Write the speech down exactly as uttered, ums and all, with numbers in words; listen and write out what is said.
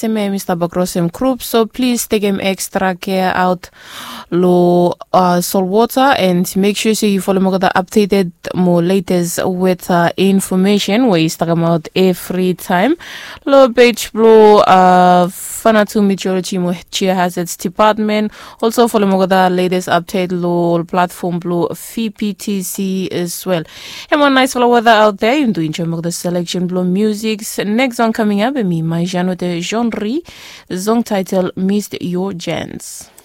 seme Mister Bakrosem Krupp, so please take him extra care out low uh, salt water, and make sure so you follow more the updated more latest with uh, information where you talk about every time. Low beach blue uh Fanatu Meteorology Chia has its department. Also follow more the latest update low platform blue V P T C as well. And one nice follow weather out there. You do enjoy more the selection blue musics. Next song coming up, me my genre de genre, song title Missed Your Chance.